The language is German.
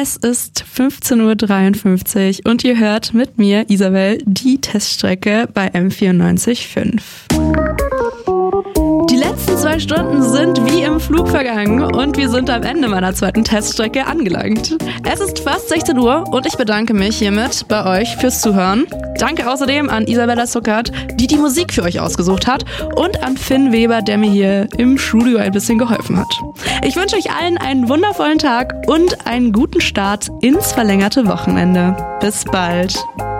Es ist 15:53 Uhr und ihr hört mit mir, Isabel, die Teststrecke bei M94.5. Die letzten 2 Stunden sind wie im Flug vergangen und wir sind am Ende meiner zweiten Teststrecke angelangt. Es ist fast 16 Uhr und ich bedanke mich hiermit bei euch fürs Zuhören. Danke außerdem an Isabella Zuckert, die die Musik für euch ausgesucht hat, und an Finn Weber, der mir hier im Studio ein bisschen geholfen hat. Ich wünsche euch allen einen wundervollen Tag und einen guten Start ins verlängerte Wochenende. Bis bald.